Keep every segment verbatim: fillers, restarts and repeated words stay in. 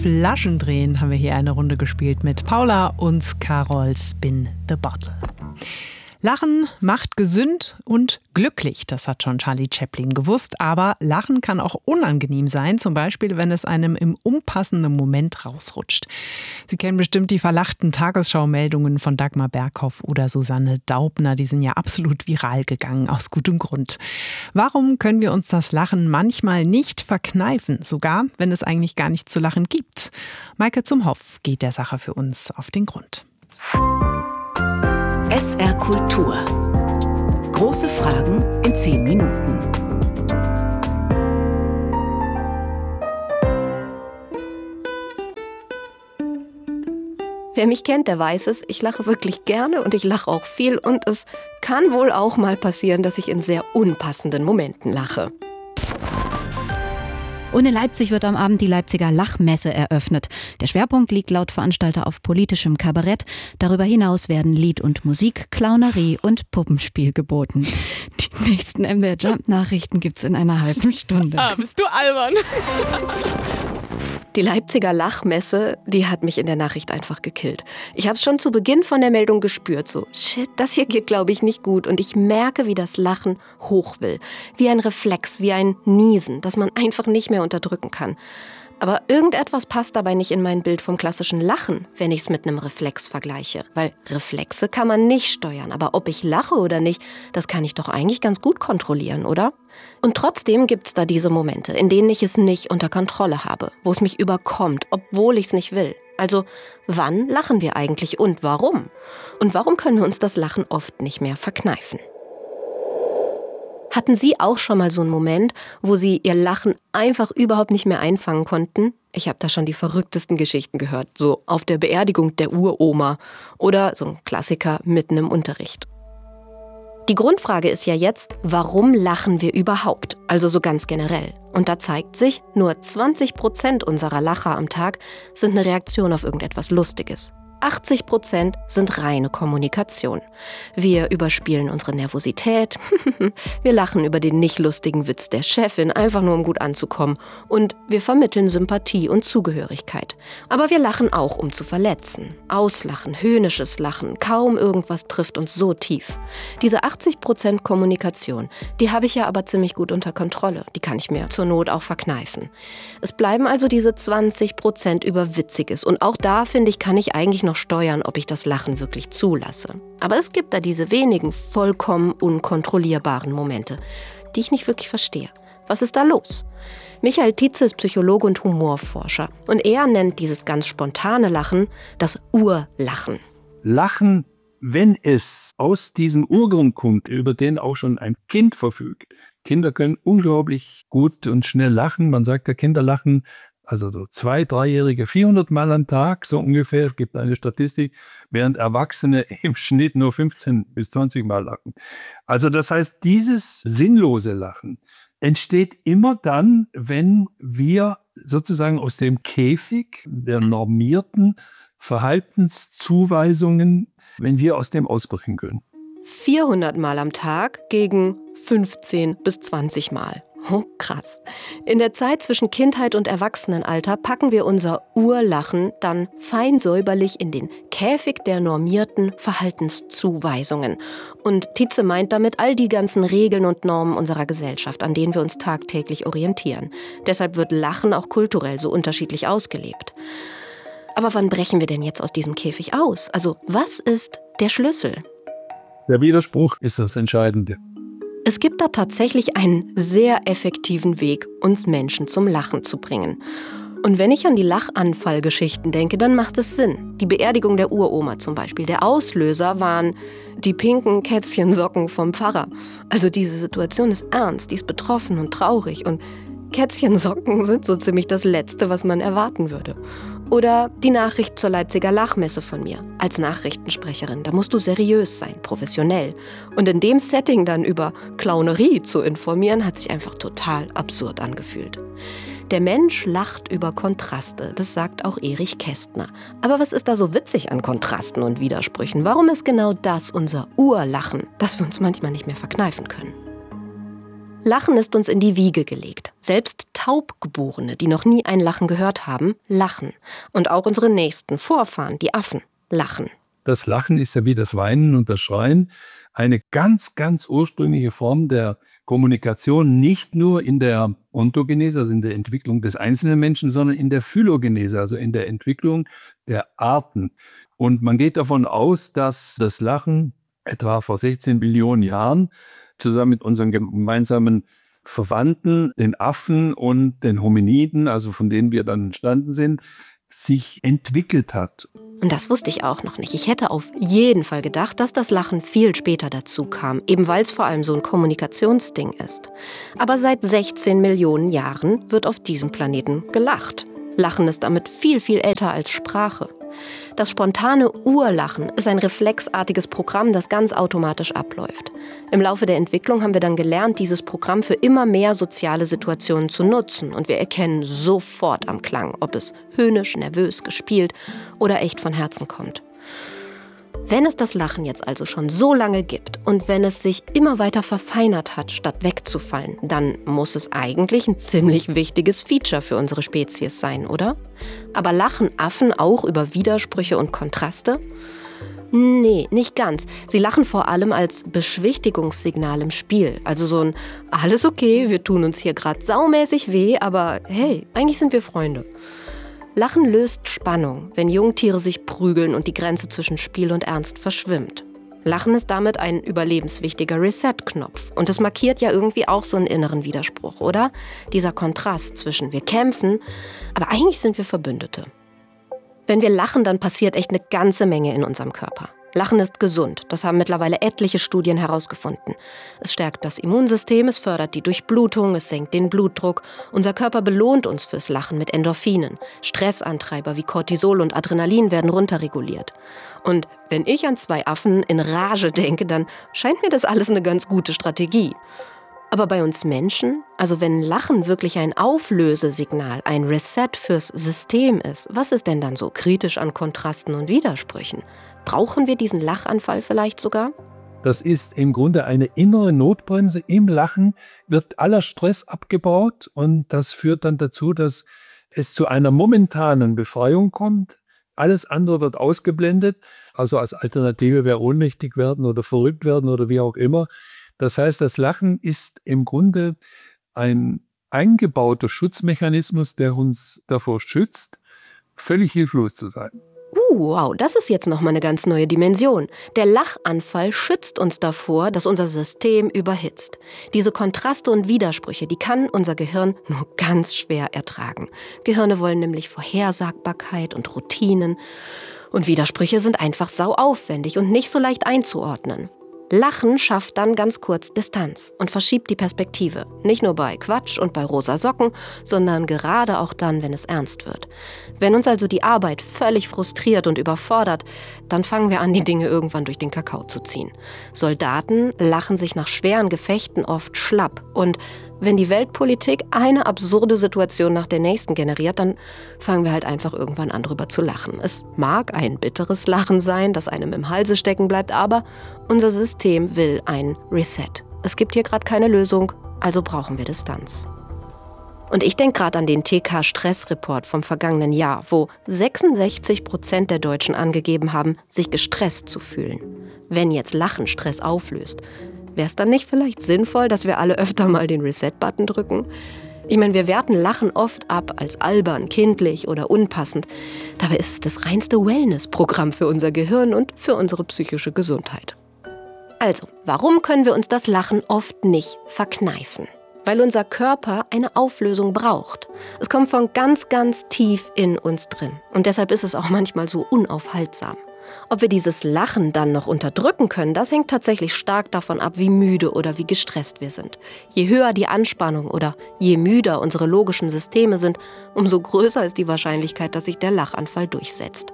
Flaschendrehen haben wir hier eine Runde gespielt mit Paula und Carol Spin the Bottle. Lachen macht gesund und glücklich, das hat schon Charlie Chaplin gewusst. Aber Lachen kann auch unangenehm sein, zum Beispiel, wenn es einem im unpassenden Moment rausrutscht. Sie kennen bestimmt die verlachten Tagesschau-Meldungen von Dagmar Berghoff oder Susanne Daubner. Die sind ja absolut viral gegangen, aus gutem Grund. Warum können wir uns das Lachen manchmal nicht verkneifen, sogar wenn es eigentlich gar nichts zu lachen gibt? Maike Zumhoff geht der Sache für uns auf den Grund. S R Kultur. Große Fragen in zehn Minuten. Wer mich kennt, der weiß es. Ich lache wirklich gerne und ich lache auch viel. Und es kann wohl auch mal passieren, dass ich in sehr unpassenden Momenten lache. Und in Leipzig wird am Abend die Leipziger Lachmesse eröffnet. Der Schwerpunkt liegt laut Veranstalter auf politischem Kabarett. Darüber hinaus werden Lied und Musik, Clownerie und Puppenspiel geboten. Die nächsten M D R Jump-Nachrichten gibt's in einer halben Stunde. Ah, bist du albern? Die Leipziger Lachmesse, die hat mich in der Nachricht einfach gekillt. Ich habe es schon zu Beginn von der Meldung gespürt, so shit, das hier geht, glaube ich, nicht gut. Und ich merke, wie das Lachen hoch will. Wie ein Reflex, wie ein Niesen, das man einfach nicht mehr unterdrücken kann. Aber irgendetwas passt dabei nicht in mein Bild vom klassischen Lachen, wenn ich es mit einem Reflex vergleiche. Weil Reflexe kann man nicht steuern, aber ob ich lache oder nicht, das kann ich doch eigentlich ganz gut kontrollieren, oder? Und trotzdem gibt's da diese Momente, in denen ich es nicht unter Kontrolle habe, wo es mich überkommt, obwohl ich es nicht will. Also, wann lachen wir eigentlich und warum? Und warum können wir uns das Lachen oft nicht mehr verkneifen? Hatten Sie auch schon mal so einen Moment, wo Sie Ihr Lachen einfach überhaupt nicht mehr einfangen konnten? Ich habe da schon die verrücktesten Geschichten gehört, so auf der Beerdigung der Uroma oder so ein Klassiker mitten im Unterricht. Die Grundfrage ist ja jetzt, warum lachen wir überhaupt? Also so ganz generell. Und da zeigt sich, nur zwanzig Prozent unserer Lacher am Tag sind eine Reaktion auf irgendetwas Lustiges. achtzig Prozent sind reine Kommunikation. Wir überspielen unsere Nervosität, wir lachen über den nicht lustigen Witz der Chefin, einfach nur um gut anzukommen. Und wir vermitteln Sympathie und Zugehörigkeit. Aber wir lachen auch, um zu verletzen. Auslachen, höhnisches Lachen, kaum irgendwas trifft uns so tief. Diese achtzig Prozent Kommunikation, die habe ich ja aber ziemlich gut unter Kontrolle. Die kann ich mir zur Not auch verkneifen. Es bleiben also diese zwanzig Prozent über Witziges. Und auch da, finde ich, kann ich eigentlich noch steuern, ob ich das Lachen wirklich zulasse. Aber es gibt da diese wenigen vollkommen unkontrollierbaren Momente, die ich nicht wirklich verstehe. Was ist da los? Michael Tietze ist Psychologe und Humorforscher und er nennt dieses ganz spontane Lachen das Urlachen. Lachen, wenn es aus diesem Urgrund kommt, über den auch schon ein Kind verfügt. Kinder können unglaublich gut und schnell lachen. Man sagt ja, Kinder lachen also so zwei-, dreijährige vierhundert Mal am Tag, so ungefähr, es gibt eine Statistik, während Erwachsene im Schnitt nur fünfzehn bis zwanzig Mal lachen. Also das heißt, dieses sinnlose Lachen entsteht immer dann, wenn wir sozusagen aus dem Käfig der normierten Verhaltenszuweisungen, wenn wir aus dem ausbrechen können. vierhundert Mal am Tag gegen fünfzehn bis zwanzig Mal. Oh, krass. In der Zeit zwischen Kindheit und Erwachsenenalter packen wir unser Urlachen dann fein säuberlich in den Käfig der normierten Verhaltenszuweisungen. Und Tietze meint damit all die ganzen Regeln und Normen unserer Gesellschaft, an denen wir uns tagtäglich orientieren. Deshalb wird Lachen auch kulturell so unterschiedlich ausgelebt. Aber wann brechen wir denn jetzt aus diesem Käfig aus? Also, was ist der Schlüssel? Der Widerspruch ist das Entscheidende. Es gibt da tatsächlich einen sehr effektiven Weg, uns Menschen zum Lachen zu bringen. Und wenn ich an die Lachanfallgeschichten denke, dann macht es Sinn. Die Beerdigung der Uroma zum Beispiel. Der Auslöser waren die pinken Kätzchensocken vom Pfarrer. Also diese Situation ist ernst, die ist betroffen und traurig. Und Kätzchensocken sind so ziemlich das Letzte, was man erwarten würde. Oder die Nachricht zur Leipziger Lachmesse von mir. Als Nachrichtensprecherin, da musst du seriös sein, professionell. Und in dem Setting dann über Clownerie zu informieren, hat sich einfach total absurd angefühlt. Der Mensch lacht über Kontraste, das sagt auch Erich Kästner. Aber was ist da so witzig an Kontrasten und Widersprüchen? Warum ist genau das unser Urlachen, das wir uns manchmal nicht mehr verkneifen können? Lachen ist uns in die Wiege gelegt. Selbst Taubgeborene, die noch nie ein Lachen gehört haben, lachen. Und auch unsere nächsten Vorfahren, die Affen, lachen. Das Lachen ist ja wie das Weinen und das Schreien eine ganz, ganz ursprüngliche Form der Kommunikation, nicht nur in der Ontogenese, also in der Entwicklung des einzelnen Menschen, sondern in der Phylogenese, also in der Entwicklung der Arten. Und man geht davon aus, dass das Lachen etwa vor sechzehn Billionen Jahren zusammen mit unseren gemeinsamen Verwandten, den Affen und den Hominiden, also von denen wir dann entstanden sind, sich entwickelt hat. Und das wusste ich auch noch nicht. Ich hätte auf jeden Fall gedacht, dass das Lachen viel später dazu kam, eben weil es vor allem so ein Kommunikationsding ist. Aber seit sechzehn Millionen Jahren wird auf diesem Planeten gelacht. Lachen ist damit viel, viel älter als Sprache. Das spontane Urlachen ist ein reflexartiges Programm, das ganz automatisch abläuft. Im Laufe der Entwicklung haben wir dann gelernt, dieses Programm für immer mehr soziale Situationen zu nutzen. Und wir erkennen sofort am Klang, ob es höhnisch, nervös, gespielt oder echt von Herzen kommt. Wenn es das Lachen jetzt also schon so lange gibt und wenn es sich immer weiter verfeinert hat, statt wegzufallen, dann muss es eigentlich ein ziemlich wichtiges Feature für unsere Spezies sein, oder? Aber lachen Affen auch über Widersprüche und Kontraste? Nee, nicht ganz. Sie lachen vor allem als Beschwichtigungssignal im Spiel. Also so ein alles okay, wir tun uns hier gerade saumäßig weh, aber hey, eigentlich sind wir Freunde. Lachen löst Spannung, wenn Jungtiere sich prügeln und die Grenze zwischen Spiel und Ernst verschwimmt. Lachen ist damit ein überlebenswichtiger Reset-Knopf. Und es markiert ja irgendwie auch so einen inneren Widerspruch, oder? Dieser Kontrast zwischen wir kämpfen, aber eigentlich sind wir Verbündete. Wenn wir lachen, dann passiert echt eine ganze Menge in unserem Körper. Lachen ist gesund, das haben mittlerweile etliche Studien herausgefunden. Es stärkt das Immunsystem, es fördert die Durchblutung, es senkt den Blutdruck. Unser Körper belohnt uns fürs Lachen mit Endorphinen. Stressantreiber wie Cortisol und Adrenalin werden runterreguliert. Und wenn ich an zwei Affen in Rage denke, dann scheint mir das alles eine ganz gute Strategie. Aber bei uns Menschen, also wenn Lachen wirklich ein Auflösesignal, ein Reset fürs System ist, was ist denn dann so kritisch an Kontrasten und Widersprüchen? Brauchen wir diesen Lachanfall vielleicht sogar? Das ist im Grunde eine innere Notbremse. Im Lachen wird aller Stress abgebaut und das führt dann dazu, dass es zu einer momentanen Befreiung kommt. Alles andere wird ausgeblendet. Also als Alternative wäre ohnmächtig werden oder verrückt werden oder wie auch immer. Das heißt, das Lachen ist im Grunde ein eingebauter Schutzmechanismus, der uns davor schützt, völlig hilflos zu sein. Uh, wow, das ist jetzt nochmal eine ganz neue Dimension. Der Lachanfall schützt uns davor, dass unser System überhitzt. Diese Kontraste und Widersprüche, die kann unser Gehirn nur ganz schwer ertragen. Gehirne wollen nämlich Vorhersagbarkeit und Routinen. Und Widersprüche sind einfach sau aufwendig und nicht so leicht einzuordnen. Lachen schafft dann ganz kurz Distanz und verschiebt die Perspektive. Nicht nur bei Quatsch und bei rosa Socken, sondern gerade auch dann, wenn es ernst wird. Wenn uns also die Arbeit völlig frustriert und überfordert, dann fangen wir an, die Dinge irgendwann durch den Kakao zu ziehen. Soldaten lachen sich nach schweren Gefechten oft schlapp. Und wenn die Weltpolitik eine absurde Situation nach der nächsten generiert, dann fangen wir halt einfach irgendwann an, drüber zu lachen. Es mag ein bitteres Lachen sein, das einem im Halse stecken bleibt, aber unser System will ein Reset. Es gibt hier gerade keine Lösung, also brauchen wir Distanz. Und ich denke gerade an den T K-Stressreport vom vergangenen Jahr, wo sechsundsechzig Prozent der Deutschen angegeben haben, sich gestresst zu fühlen. Wenn jetzt Lachen Stress auflöst, wäre es dann nicht vielleicht sinnvoll, dass wir alle öfter mal den Reset-Button drücken? Ich meine, wir werten Lachen oft ab als albern, kindlich oder unpassend. Dabei ist es das reinste Wellness-Programm für unser Gehirn und für unsere psychische Gesundheit. Also, warum können wir uns das Lachen oft nicht verkneifen? Weil unser Körper eine Auflösung braucht. Es kommt von ganz, ganz tief in uns drin. Und deshalb ist es auch manchmal so unaufhaltsam. Ob wir dieses Lachen dann noch unterdrücken können, das hängt tatsächlich stark davon ab, wie müde oder wie gestresst wir sind. Je höher die Anspannung oder je müder unsere logischen Systeme sind, umso größer ist die Wahrscheinlichkeit, dass sich der Lachanfall durchsetzt.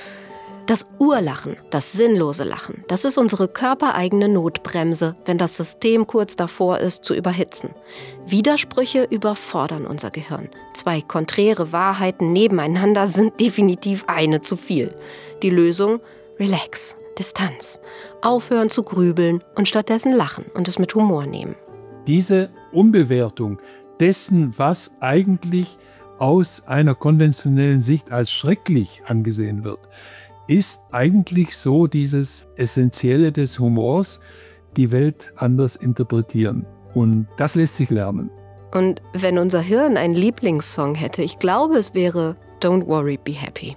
Das Urlachen, das sinnlose Lachen, das ist unsere körpereigene Notbremse, wenn das System kurz davor ist, zu überhitzen. Widersprüche überfordern unser Gehirn. Zwei konträre Wahrheiten nebeneinander sind definitiv eine zu viel. Die Lösung? Relax, Distanz. Aufhören zu grübeln und stattdessen lachen und es mit Humor nehmen. diese Umbewertung dessen, was eigentlich aus einer konventionellen Sicht als schrecklich angesehen wird, ist eigentlich so dieses Essentielle des Humors, die Welt anders interpretieren. Und das lässt sich lernen. Und wenn unser Hirn einen Lieblingssong hätte, ich glaube, es wäre Don't Worry, Be Happy.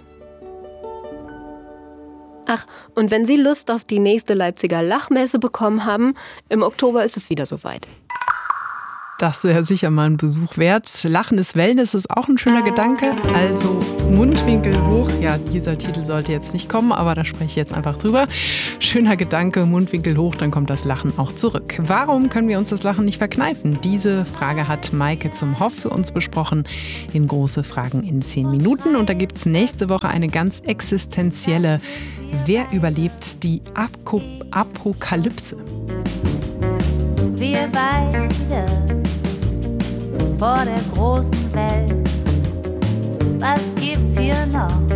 Ach, und wenn Sie Lust auf die nächste Leipziger Lachmesse bekommen haben, im Oktober ist es wieder soweit. Das wäre sicher mal ein Besuch wert. Lachen ist Wellness ist auch ein schöner Gedanke. Also Mundwinkel hoch. Ja, dieser Titel sollte jetzt nicht kommen, aber da spreche ich jetzt einfach drüber. Schöner Gedanke, Mundwinkel hoch, dann kommt das Lachen auch zurück. Warum können wir uns das Lachen nicht verkneifen? Diese Frage hat Maike zum Hoff für uns besprochen in Große Fragen in zehn Minuten. Und da gibt es nächste Woche eine ganz existenzielle: Wer überlebt die Apko- Apokalypse? Wir beide vor der großen Welt. Was gibt's hier noch